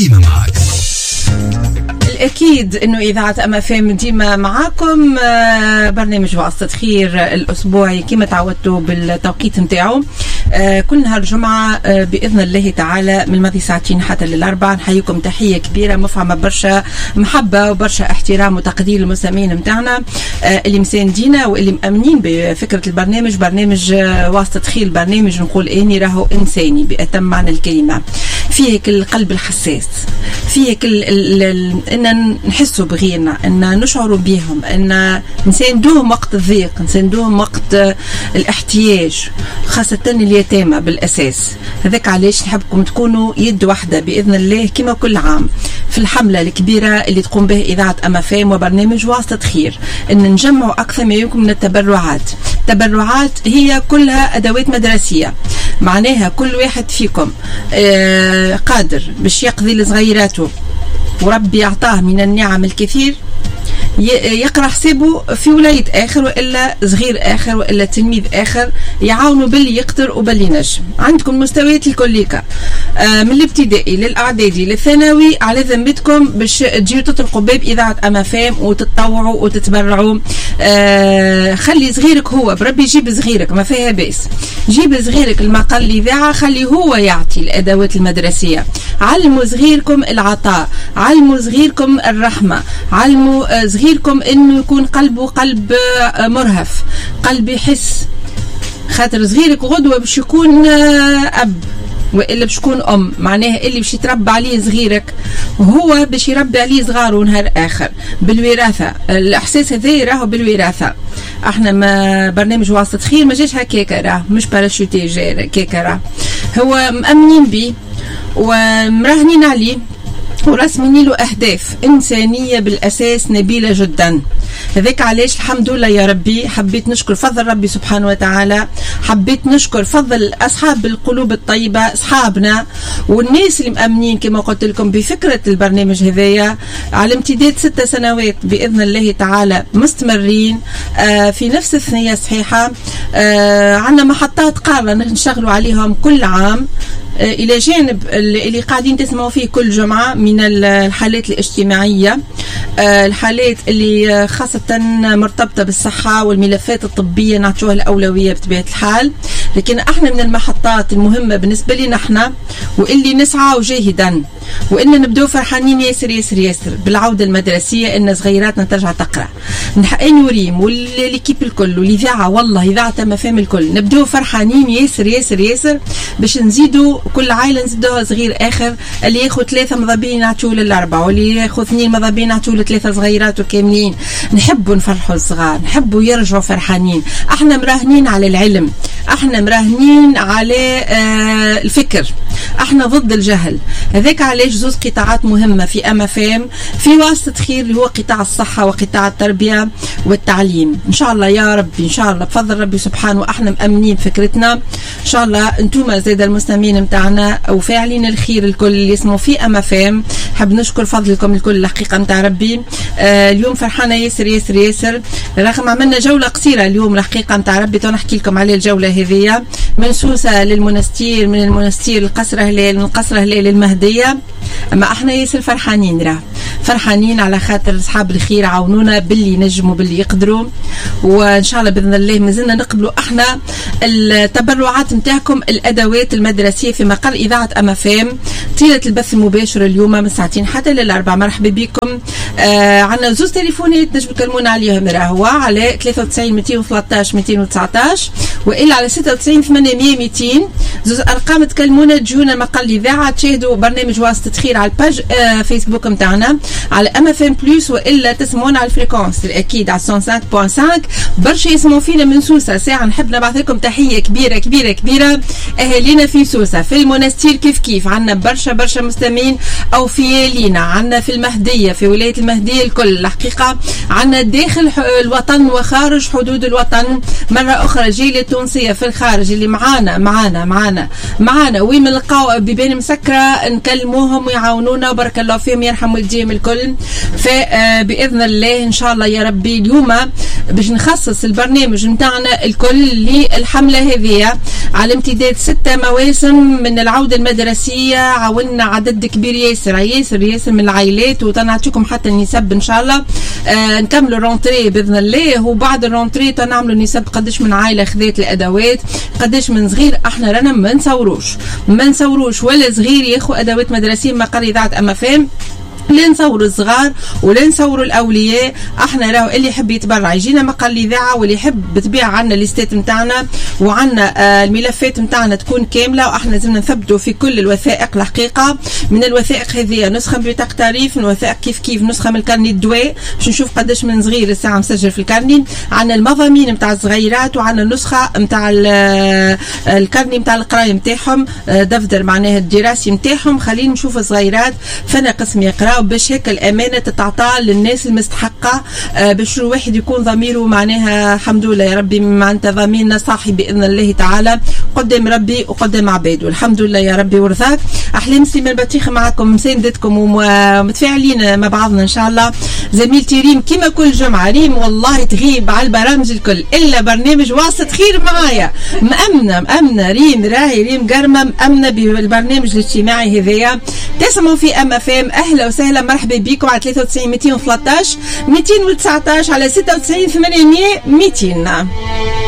ديما معاك. الأكيد أنه إذاعة أم اف ام ديما معاكم. برنامج واسطة خير الأسبوعي كما تعودتوا بالتوقيت متاعه كل نهار جمعة بإذن الله تعالى من الماضي ساعتين حتى للأربعة. نحييكم تحية كبيرة مفعمة برشا محبة وبرشا احترام وتقدير المستمعين متاعنا اللي مساندينا واللي مأمنين بفكرة البرنامج. برنامج واسطة خير برنامج نقول إني راهو إنساني بأتم معنى الكلمة، فيه كل القلب الحساس، فيه كل ان نحسوا بغيرنا، ان نشعروا بهم، ان نساندوهم وقت الضيق، نساندوهم وقت الاحتياج، خاصة اليتامى بالأساس. هذاك علاش نحبكم تكونوا يد واحدة بإذن الله كما كل عام في الحملة الكبيرة اللي تقوم به إذاعة أم اف ام وبرنامج واسطة خير، ان نجمعوا أكثر ما يمكن من التبرعات. التبرعات هي كلها أدوات مدرسية، معناها كل واحد فيكم قادر باش يقضي لصغيراته وربي يعطاه من النعم الكثير، يقرأ حسابه في ولاية آخر وإلا صغير آخر وإلا تلميذ آخر يعاونوا باللي يقدر وباللي نجم. عندكم مستويات الكليكا من الابتدائي للأعدادي للثانوي، على ذمتكم باش تجيو تطلقوا باب إذاعة أم اف ام وتتطوعوا وتتبرعوا. خلي صغيرك هو بربي، جيب صغيرك ما فيها بأس، جيب صغيرك المقال الإذاعة، خلي هو يعطي الأدوات المدرسية. علموا صغيركم العطاء، علموا صغيركم الرحمة، علموا صغيركم انه يكون قلبه قلب مرهف، قلب يحس. خاطر صغيرك غدوة باش يكون اب والا باش يكون ام، معناها اللي باش يتربى عليه صغيرك هو باش يربي عليه صغاره نهار اخر بالوراثة. الاحساس هذا راهو بالوراثة. احنا ما برنامج واسطة خير ما جاش هكاكا، راه مش باراشوتي جا هكاكا، راه هو مأمنين بيه ومراهنين عليه ورسمين له أهداف إنسانية بالأساس نبيلة جدا. هذاك علاش الحمد لله يا ربي حبيت نشكر فضل ربي سبحانه وتعالى، حبيت نشكر فضل أصحاب القلوب الطيبة، أصحابنا والناس اللي مأمنين كما قلت لكم بفكرة البرنامج هذايا على امتداد 6 سنوات بإذن الله تعالى مستمرين في نفس الثنية صحيحة. عندنا محطات قارة نشتغلوا عليهم كل عام إلى جانب اللي قاعدين تسمعوا فيه كل جمعة من الحالات الاجتماعية، الحالات اللي خاصة مرتبطة بالصحة والملفات الطبية نعطوها الأولوية بطبيعة الحال. لكن احنا من المحطات المهمة بالنسبة لنا احنا واللي نسعى جاهدا وإن نبدو فرحانين ياسر ياسر ياسر بالعودة المدرسية، إن صغيراتنا ترجع تقرأ. نحقين وريم والليكيب الكل والإذاعة، والله إذاعة ما فهم الكل نبدو فرحانين ياسر ياسر ياسر باش نزيدوا كل عائلة نزيدوها صغير آخر، اللي ياخذ 3 مضابين نعطوه ل4 واللي ياخذ 2 مضابين نعطوه ل3 صغيرات وكاملين. نحبوا نفرحوا الصغار، نحبوا يرجعوا فرحانين. احنا مراهنين على العلم، احنا مراهنين على الفكر، احنا ضد الجهل. هذاك علاش زوز قطاعات مهمة في أم اف ام في واسطة خير اللي هو قطاع الصحة وقطاع التربية والتعليم. ان شاء الله يا ربي، ان شاء الله بفضل ربي سبحانه احنا مأمنين فكرتنا. ان شاء الله انتم زاد المستمعين متاعنا وفاعلين الخير الكل اللي يسمعوا في أم اف ام، حب نشكر فضلكم الكل الحقيقة متاع ربي. اليوم فرحانة ياسر ياسر ياسر، رغم عملنا جولة قصيرة اليوم الحقيقة متاع ربي، نحكي لكم على الجولة هذه من سوسة للمنستير، من المنستير للقصر هلال، من قصر هلال للمهدية. اما احنا ياسر فرحانين، راه فرحانين على خاطر اصحاب الخير عاونونا باللي نجموا باللي يقدروا، وان شاء الله باذن الله مازلنا نقبلوا احنا التبرعات نتاعكم الادوات المدرسيه في مقر اذاعه أم اف ام طيله البث المباشر اليوم من ساعتين حتى لل4. مرحبا بكم. عندنا زوز تليفونات نجم تكلمونا عليهم، راهو على 93 213 219 والا على 96 800 200. زوز ارقام تكلمونا تجونا مقر الاذاعه، تشاهدوا برنامج واسطة خير على الباج فيسبوك متاعنا على ام اف ام بلس، والا تسمعونا على الفريكونس الاكيد على 105.5. برشا يسمعوا فينا من سوسه ساعه. نحب نبعث لكم تحيه كبيره كبيره كبيره اهالينا في سوسه، في المنستير كيف عندنا برشا مستمعين اوفياء لينا، عندنا في المهديه في ولايه المهديه الكل الحقيقه، عندنا داخل الوطن وخارج حدود الوطن. مره اخرى جيل التونسيه في الخارج اللي معانا وين نلقاو بيبان مسكره نكلموهم ويعاونونا وبارك الله فيهم يرحم والديهم الكل. الكل. فبإذن الله إن شاء الله يا ربي اليوم باش نخصص البرنامج متاعنا الكل للحملة هذه على امتداد 6 مواسم من العودة المدرسية. عاونا عدد كبير ياسر من العائلات، وتنعطيكم حتى النسب إن شاء الله. نكملوا الرونتري بإذن الله، وبعد الرونتري تنعملوا نسب قداش من عائلة خذات الأدوات، قداش من صغير. احنا رانا ما نصوروش ولا صغير ياخو أدوات مدرسية مقر إذاعة أما فهم، لا نصوروا الصغار ولا نصوروا الاولياء. احنا راهو اللي يحب يتبرع يجينا مقر الاذاعه، واللي يحب تبيع عنا ليستات نتاعنا وعنا الملفات نتاعنا تكون كامله. واحنا لازمنا نثبتوا في كل الوثائق الحقيقه. من الوثائق هذه نسخه من بطاقه تعريف، من الوثائق كيف نسخه من الكارني الدواء باش نشوف قداش من صغير الساعه مسجل في الكارني. عنا المضامين نتاع الصغيرات، وعنا النسخه نتاع الكارني نتاع القرايه نتاعهم، دفتر معناها الدراسي نتاعهم. خلينا نشوف الصغيرات فانا قسم يقرا باش هيك الامانه تتعطى للناس المستحقه، باش الواحد يكون ضميره معناها الحمد لله يا ربي معناتها ضميرنا صاحي باذن الله تعالى قدام ربي وقدام عباده. الحمد لله يا ربي ورضاك. احلام سليمان بطيخه معكم مساندتكم ومتفاعلين مع بعضنا ان شاء الله. زميلتي ريم كما كل جمعه، ريم والله تغيب على البرامج الكل الا برنامج واسط خير معايا. مأمنه ريم، راهي ريم قرمه مأمنه بالبرنامج الاجتماعي هذايا. تسمعوا في أما فام. اهلا وسهلا، مرحبا بكم على 93 213 219 على 96 800 200.